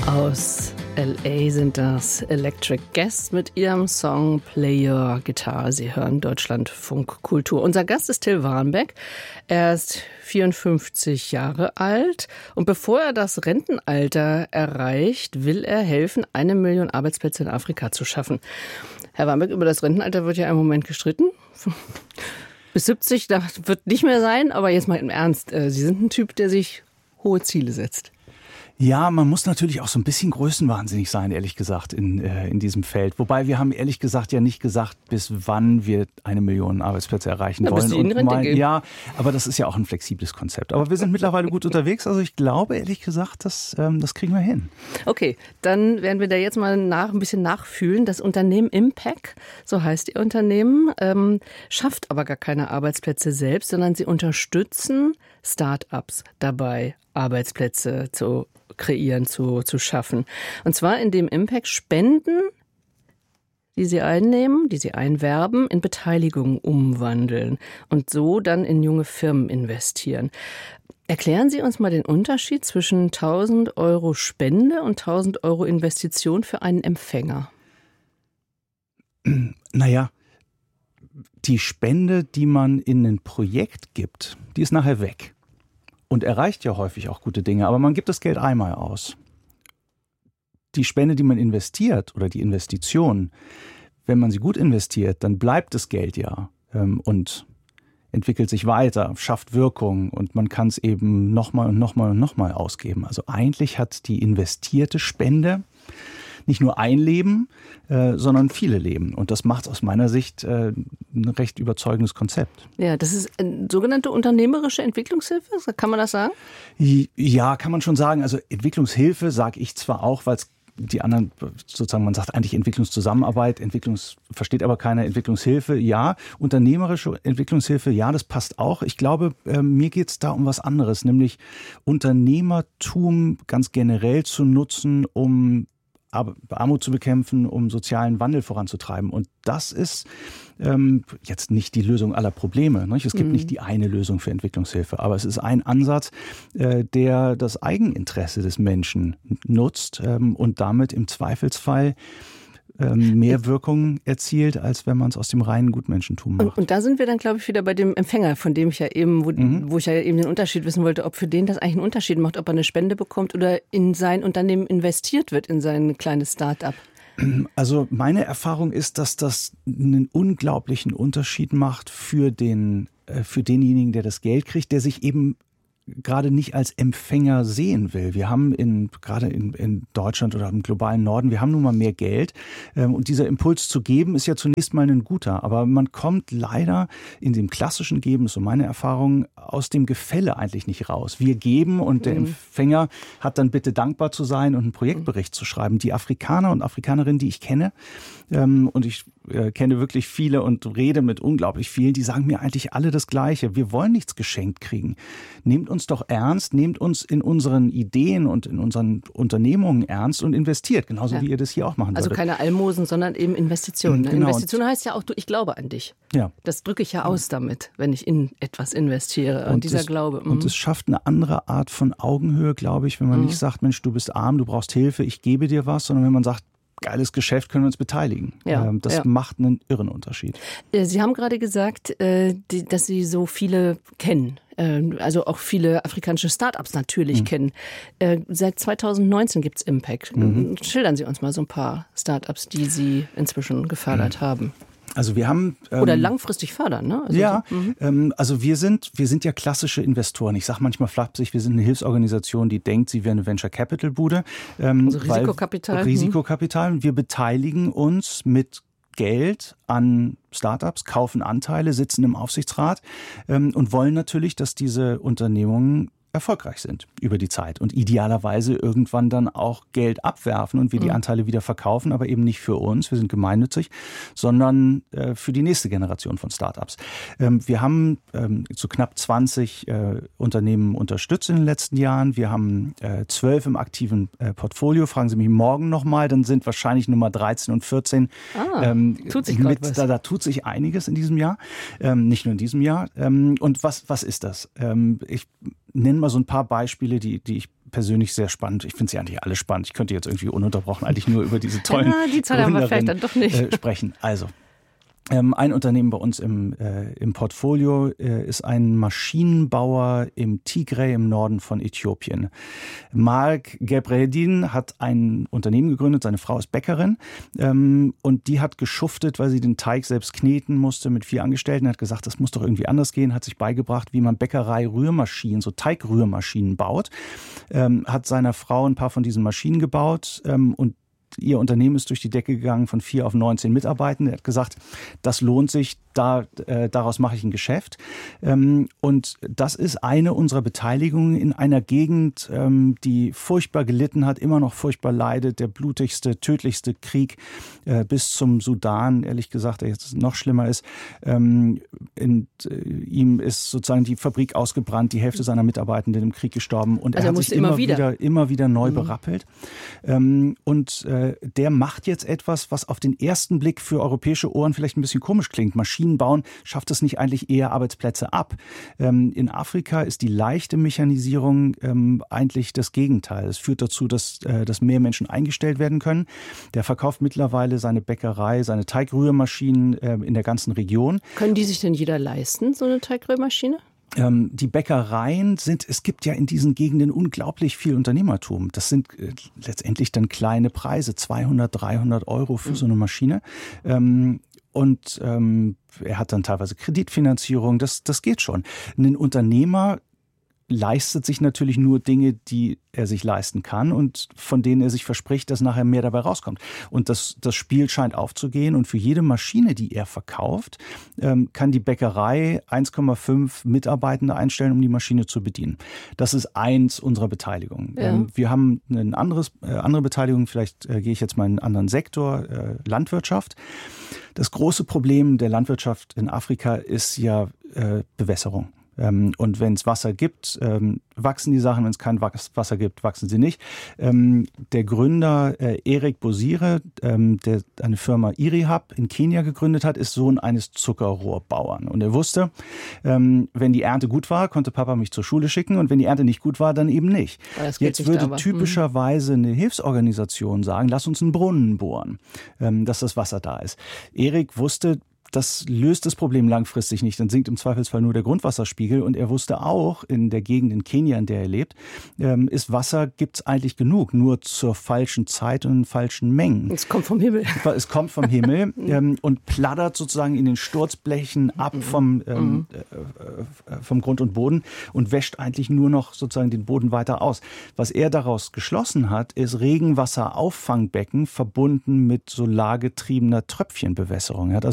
Aus L.A. sind das Electric Guests mit ihrem Song Play Your Guitar. Sie hören Deutschlandfunk Kultur. Unser Gast ist Till Warnbeck. Er ist 54 Jahre alt und bevor er das Rentenalter erreicht, will er helfen, 1 Million Arbeitsplätze in Afrika zu schaffen. Herr Warnbeck, über das Rentenalter wird ja im Moment gestritten. Bis 70, das wird nicht mehr sein, aber jetzt mal im Ernst. Sie sind ein Typ, der sich hohe Ziele setzt. Ja, man muss natürlich auch so ein bisschen größenwahnsinnig sein, ehrlich gesagt, in diesem Feld. Wobei wir haben ehrlich gesagt ja nicht gesagt, bis wann wir 1 Million Arbeitsplätze erreichen wollen. Bis Sie in Rente gehen. Ja, aber das ist ja auch ein flexibles Konzept. Aber wir sind mittlerweile gut unterwegs. Also ich glaube, ehrlich gesagt, das kriegen wir hin. Okay, dann werden wir da jetzt mal ein bisschen nachfühlen. Das Unternehmen Impact, so heißt Ihr Unternehmen, schafft aber gar keine Arbeitsplätze selbst, sondern sie unterstützen Start-ups dabei, Arbeitsplätze zu kreieren, zu schaffen. Und zwar indem Impact Spenden, die sie einnehmen, die sie einwerben, in Beteiligung umwandeln und so dann in junge Firmen investieren. Erklären Sie uns mal den Unterschied zwischen 1.000 Euro Spende und 1.000 Euro Investition für einen Empfänger. Naja, die Spende, die man in ein Projekt gibt, die ist nachher weg. Und erreicht ja häufig auch gute Dinge, aber man gibt das Geld einmal aus. Die Spende, die man investiert oder die Investition, wenn man sie gut investiert, dann bleibt das Geld ja und entwickelt sich weiter, schafft Wirkung und man kann es eben nochmal und nochmal und nochmal ausgeben. Also eigentlich hat die investierte Spende nicht nur ein Leben, sondern viele Leben. Und das macht aus meiner Sicht ein recht überzeugendes Konzept. Ja, das ist eine sogenannte unternehmerische Entwicklungshilfe, kann man das sagen? Ja, kann man schon sagen. Also Entwicklungshilfe sage ich zwar auch, weil es die anderen sozusagen, man sagt eigentlich Entwicklungszusammenarbeit, versteht aber keiner Entwicklungshilfe. Ja, unternehmerische Entwicklungshilfe, ja, das passt auch. Ich glaube, mir geht es da um was anderes, nämlich Unternehmertum ganz generell zu nutzen, um Armut zu bekämpfen, um sozialen Wandel voranzutreiben. Und das ist jetzt nicht die Lösung aller Probleme. Nicht? Es gibt nicht die eine Lösung für Entwicklungshilfe, aber es ist ein Ansatz, der das Eigeninteresse des Menschen nutzt und damit im Zweifelsfall mehr Wirkung erzielt, als wenn man es aus dem reinen Gutmenschentum macht. Und da sind wir dann, glaube ich, wieder bei dem Empfänger, von dem ich ja eben, wo ich ja eben den Unterschied wissen wollte, ob für den das eigentlich einen Unterschied macht, ob er eine Spende bekommt oder in sein Unternehmen investiert wird, in sein kleines Start-up. Also meine Erfahrung ist, dass das einen unglaublichen Unterschied macht für denjenigen, der das Geld kriegt, der sich eben gerade nicht als Empfänger sehen will. Wir haben gerade in Deutschland oder im globalen Norden, wir haben nun mal mehr Geld. Und dieser Impuls zu geben ist ja zunächst mal ein guter. Aber man kommt leider in dem klassischen Geben, so meine Erfahrung, aus dem Gefälle eigentlich nicht raus. Wir geben und der Empfänger hat dann bitte dankbar zu sein und einen Projektbericht zu schreiben. Die Afrikaner und Afrikanerinnen, die ich kenne, und ich kenne wirklich viele und rede mit unglaublich vielen, die sagen mir eigentlich alle das Gleiche. Wir wollen nichts geschenkt kriegen. Nehmt uns doch ernst, nehmt uns in unseren Ideen und in unseren Unternehmungen ernst und investiert, genauso wie ihr das hier auch machen würdet. Also keine Almosen, sondern eben Investitionen. Genau. Investition heißt ja auch, ich glaube an dich. Ja. Das drücke ich ja aus damit, wenn ich in etwas investiere. Und dieser Glaube. Und es schafft eine andere Art von Augenhöhe, glaube ich, wenn man nicht sagt, Mensch, du bist arm, du brauchst Hilfe, ich gebe dir was, sondern wenn man sagt, geiles Geschäft, können wir uns beteiligen. Das macht einen irren Unterschied. Sie haben gerade gesagt, dass Sie so viele kennen, also auch viele afrikanische Start-ups natürlich kennen. Seit 2019 gibt es Impact. Schildern Sie uns mal so ein paar Start-ups, die Sie inzwischen gefördert haben. Also wir haben oder langfristig fördern, ne? Also also wir sind ja klassische Investoren. Ich sage manchmal flapsig, wir sind eine Hilfsorganisation, die denkt, sie wäre eine Venture Capital Bude. Also Risikokapital. Risikokapital. Wir beteiligen uns mit Geld an Startups, kaufen Anteile, sitzen im Aufsichtsrat und wollen natürlich, dass diese Unternehmungen erfolgreich sind über die Zeit und idealerweise irgendwann dann auch Geld abwerfen und wir die Anteile wieder verkaufen, aber eben nicht für uns, wir sind gemeinnützig, sondern für die nächste Generation von Startups. Wir haben so knapp 20 Unternehmen unterstützt in den letzten Jahren. Wir haben 12 im aktiven Portfolio. Fragen Sie mich morgen nochmal, dann sind wahrscheinlich Nummer 13 und 14 tut sich was. Da tut sich einiges in diesem Jahr, nicht nur in diesem Jahr. Und was ist das? Ich nenne mal so ein paar Beispiele, die ich persönlich sehr spannend. Ich finde sie eigentlich alle spannend. Ich könnte jetzt irgendwie ununterbrochen eigentlich nur über diese tollen die Zahl haben wir vielleicht dann doch nicht. Sprechen. Also, ein Unternehmen bei uns im Portfolio ist ein Maschinenbauer im Tigray im Norden von Äthiopien. Mark Gebreldin hat ein Unternehmen gegründet, seine Frau ist Bäckerin und die hat geschuftet, weil sie den Teig selbst kneten musste mit 4 Angestellten, hat gesagt, das muss doch irgendwie anders gehen, hat sich beigebracht, wie man Bäckerei-Rührmaschinen, so Teigrührmaschinen baut, hat seiner Frau ein paar von diesen Maschinen gebaut und ihr Unternehmen ist durch die Decke gegangen von 4 auf 19 Mitarbeitende. Er hat gesagt, das lohnt sich, daraus mache ich ein Geschäft. Und das ist eine unserer Beteiligungen in einer Gegend, die furchtbar gelitten hat, immer noch furchtbar leidet. Der blutigste, tödlichste Krieg bis zum Sudan, ehrlich gesagt, der jetzt noch schlimmer ist. Ihm ist sozusagen die Fabrik ausgebrannt, die Hälfte seiner Mitarbeitenden im Krieg gestorben. Und also er hat sich immer wieder neu berappelt. Der macht jetzt etwas, was auf den ersten Blick für europäische Ohren vielleicht ein bisschen komisch klingt. Maschinen bauen, schafft es nicht eigentlich eher Arbeitsplätze ab? In Afrika ist die leichte Mechanisierung eigentlich das Gegenteil. Es führt dazu, dass mehr Menschen eingestellt werden können. Der verkauft mittlerweile seine Bäckerei, seine Teigrührmaschinen in der ganzen Region. Können die sich denn jeder leisten, so eine Teigrührmaschine? Die Bäckereien es gibt ja in diesen Gegenden unglaublich viel Unternehmertum. Das sind letztendlich dann kleine Preise, 200, 300 Euro für so eine Maschine. Und er hat dann teilweise Kreditfinanzierung, das geht schon. Ein Unternehmer leistet sich natürlich nur Dinge, die er sich leisten kann und von denen er sich verspricht, dass nachher mehr dabei rauskommt. Und das Spiel scheint aufzugehen und für jede Maschine, die er verkauft, kann die Bäckerei 1,5 Mitarbeitende einstellen, um die Maschine zu bedienen. Das ist eins unserer Beteiligungen. Ja. Wir haben eine andere Beteiligung, vielleicht gehe ich jetzt mal in einen anderen Sektor, Landwirtschaft. Das große Problem der Landwirtschaft in Afrika ist ja Bewässerung. Und wenn es Wasser gibt, wachsen die Sachen. Wenn es kein Wasser gibt, wachsen sie nicht. Der Gründer Eric Bosire, der eine Firma Irihab in Kenia gegründet hat, ist Sohn eines Zuckerrohrbauern. Und er wusste, wenn die Ernte gut war, konnte Papa mich zur Schule schicken. Und wenn die Ernte nicht gut war, dann eben nicht. Jetzt würde typischerweise eine Hilfsorganisation sagen, lass uns einen Brunnen bohren, dass das Wasser da ist. Eric wusste, das löst das Problem langfristig nicht. Dann sinkt im Zweifelsfall nur der Grundwasserspiegel. Und er wusste auch, in der Gegend in Kenia, in der er lebt, ist Wasser, gibt's eigentlich genug, nur zur falschen Zeit und in falschen Mengen. Es kommt vom Himmel. Es kommt vom Himmel und plattert sozusagen in den Sturzblechen ab vom Grund und Boden und wäscht eigentlich nur noch sozusagen den Boden weiter aus. Was er daraus geschlossen hat, ist Regenwasserauffangbecken verbunden mit solargetriebener Tröpfchenbewässerung. Er hat also